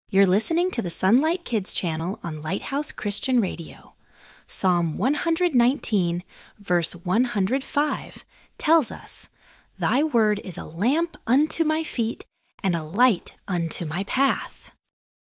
You're listening to the Sunlight Kids channel on Lighthouse Christian Radio. Psalm 119, verse 105, tells us, "Thy word is a lamp unto my feet and a light unto my path."